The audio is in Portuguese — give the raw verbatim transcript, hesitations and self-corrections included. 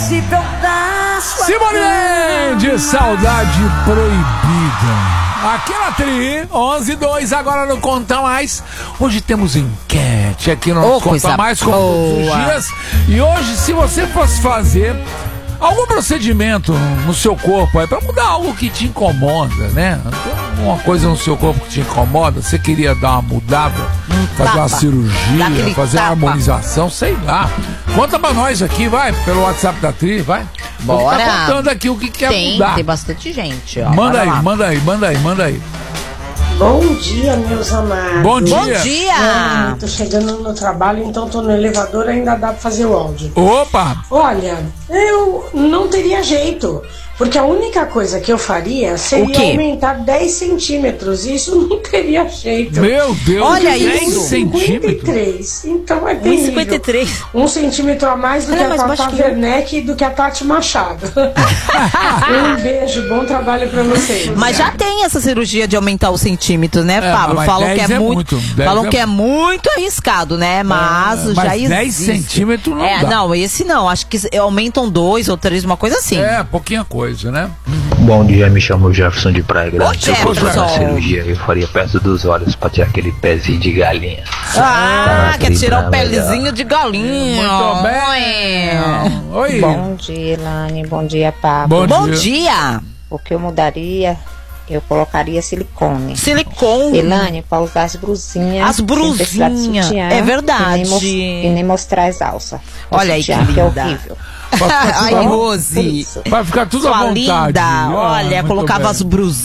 impossível dar sua Simone Mendes, Saudade Proibida. Aqui na Tri, onze e dois, agora não Conta Mais. Hoje temos enquete aqui no oh, Conta Mais, como todos os dias. E hoje, se você fosse fazer algum procedimento no seu corpo aí, pra mudar algo que te incomoda, né? Uma coisa no seu corpo que te incomoda, você queria dar uma mudada, fazer tapa. uma cirurgia, fazer uma harmonização, sei lá. Conta pra nós aqui, vai, pelo WhatsApp da Tri, vai. Bora. Tá contando aqui o que quer tem, mudar. Tem bastante gente, ó. Manda aí, lá. manda aí, manda aí, manda aí. Bom dia, meus amados. Bom dia. Bom dia. É, tô chegando no trabalho, então tô no elevador, ainda dá pra fazer o áudio. Opa! Olha, eu não teria jeito, porque a única coisa que eu faria O seria quê? aumentar dez centímetros, e isso não teria jeito. Meu Deus, Olha dez isso. centímetros. cinquenta e três, então é um e terrível. cinquenta e três. Um centímetro a mais do Ela que é a mais Tata baixa que eu. Werneck e do que a Tati Machado. Um beijo, bom trabalho pra vocês. Mas já tem essa cirurgia de aumentar os centímetros, né, É, Pablo? mas Falam que é, dez é muito, muito, dez falam é que é muito arriscado, né? Mas É, já mas existe. dez centímetros não É, dá. não, esse não. Acho que aumentam dois ou três, uma coisa assim. É, pouquinha coisa, né? Bom dia, me chamo Jefferson de Praia Grande. Ô, Se eu fosse fazer uma Jefferson. cirurgia, eu faria perto dos olhos pra tirar aquele pezinho de galinha. Ah, Tá, quer tirar o querida, pelezinho de galinha. Muito bem. Oi. Bom dia, Elane. Bom dia, Pablo. Bom Bom dia. dia. O que eu mudaria, eu colocaria silicone. Silicone. Elane, para usar as brusinhas. As sem precisar de brusinhas, sutiã, é verdade. E nem, mos- e nem mostrar as alças. O Olha aí que sutiã, que é linda. horrível. Vai ficar tudo Ai, à vo- Rose. Vai ficar tudo à Sua vontade. linda. Ah, Olha, muito colocava bem. as brusinhas.